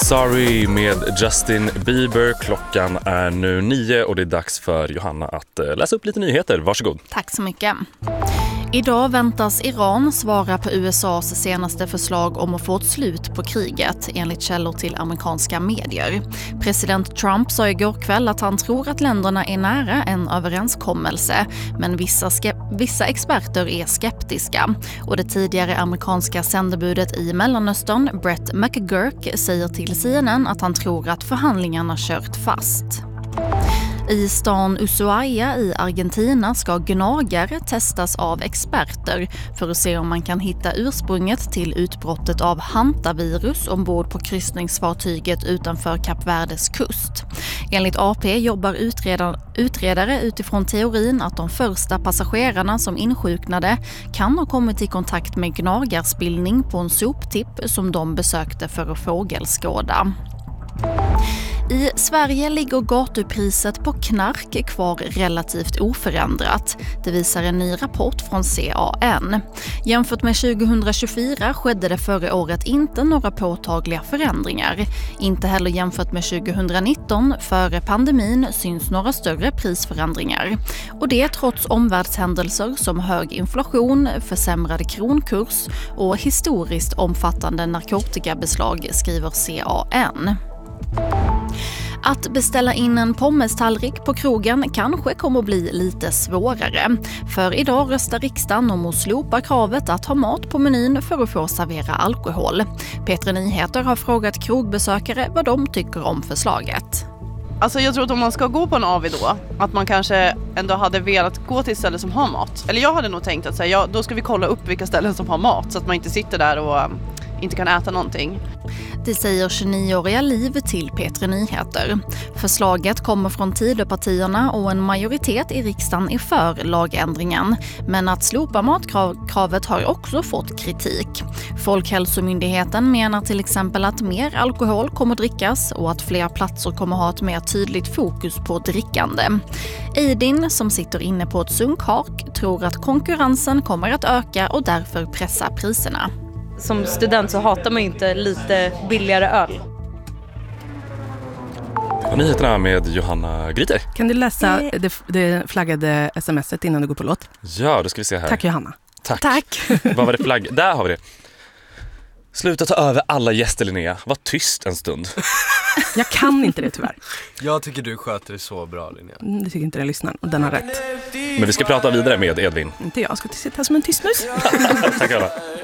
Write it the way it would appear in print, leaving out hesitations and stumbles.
Sorry med Justin Bieber. Klockan är nu 9 och det är dags för Johanna att läsa upp lite nyheter. Varsågod. Tack så mycket. Idag väntas Iran svara på USAs senaste förslag om att få ett slut på kriget, enligt källor till amerikanska medier. President Trump sa igår kväll att han tror att länderna är nära en överenskommelse, men vissa experter är skeptiska. Och det tidigare amerikanska sändebudet i Mellanöstern, Brett McGurk, säger till CNN att han tror att förhandlingarna kört fast. I stan Ushuaia i Argentina ska gnagare testas av experter för att se om man kan hitta ursprunget till utbrottet av hantavirus ombord på kryssningsfartyget utanför Kap Verdes kust. Enligt AP jobbar utredare utifrån teorin att de första passagerarna som insjuknade kan ha kommit i kontakt med gnagarspillning på en soptipp som de besökte för att fågelskåda. I Sverige ligger gatupriset på knark kvar relativt oförändrat. Det visar en ny rapport från CAN. Jämfört med 2024 skedde det förra året inte några påtagliga förändringar. Inte heller jämfört med 2019, före pandemin, syns några större prisförändringar. Och det trots omvärldshändelser som hög inflation, försämrade kronkurs och historiskt omfattande narkotikabeslag, skriver CAN. Att beställa in en pommestallrik på krogen kanske kommer att bli lite svårare. För idag röstar riksdagen om att slopa kravet att ha mat på menyn för att få servera alkohol. Petra Nyheter har frågat krogbesökare vad de tycker om förslaget. Alltså jag tror att om man ska gå på en AV då, att man kanske ändå hade velat gå till ställen som har mat. Eller jag hade nog tänkt att säga, då ska vi kolla upp vilka ställen som har mat så att man inte sitter där och inte kan äta någonting. Det säger 29-åriga Liv till Petra Nyheter. Förslaget kommer från Tidöpartierna och en majoritet i riksdagen är för lagändringen. Men att slopa matkravet har också fått kritik. Folkhälsomyndigheten menar till exempel att mer alkohol kommer drickas och att fler platser kommer ha ett mer tydligt fokus på drickande. Eidin, som sitter inne på ett sunkhak, tror att konkurrensen kommer att öka och därför pressa priserna. Som student så hatar man inte lite billigare öl. Och nyheterna med Johanna Griter. Kan du läsa det flaggade sms:et innan du går på låt? Ja, då ska vi se här. Tack Johanna. Tack. Vad var det flagg? Där har vi det. Sluta ta över alla gäster, Linnea. Var tyst en stund. Jag kan inte det tyvärr. Jag tycker du sköter det så bra, Linnea. Det tycker inte den lyssnaren och den har rätt. Men vi ska prata vidare med Edvin. Inte jag ska sitta som en tystmus. Tack alla.